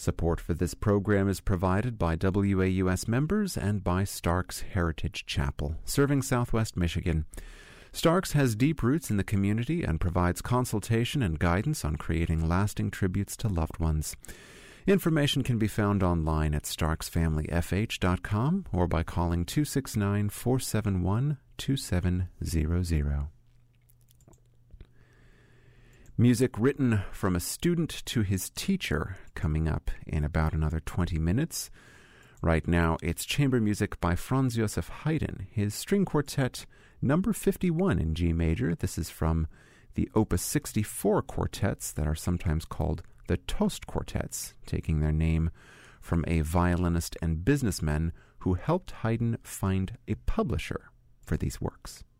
Support for this program is provided by WAUS members and by Starks Heritage Chapel, serving Southwest Michigan. Starks has deep roots in the community and provides consultation and guidance on creating lasting tributes to loved ones. Information can be found online at starksfamilyfh.com or by calling 269-471-2700. Music written from a student to his teacher coming up in about another 20 minutes. Right now, it's chamber music by Franz Joseph Haydn, his string quartet number 51 in G major. This is from the Opus 64 quartets that are sometimes called the Toast Quartets, taking their name from a violinist and businessman who helped Haydn find a publisher for these works.